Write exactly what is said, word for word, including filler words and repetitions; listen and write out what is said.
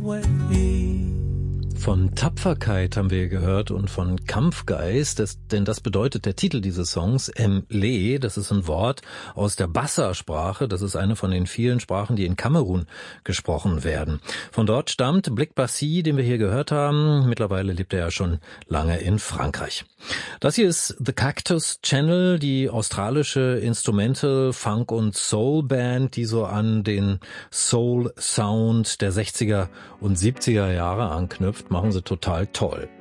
way. Von Tapferkeit haben wir gehört und von Kampfgeist, das, denn das bedeutet der Titel dieses Songs, Mle, das ist ein Wort aus der Bassa-Sprache, das ist eine von den vielen Sprachen, die in Kamerun gesprochen werden. Von dort stammt Blick Bassi, den wir hier gehört haben, mittlerweile lebt er ja schon lange in Frankreich. Das hier ist The Cactus Channel, die australische Instrumental, Funk- und Soul-Band, die so an den Soul-Sound der sechziger und siebziger Jahre anknüpft, machen sie total toll.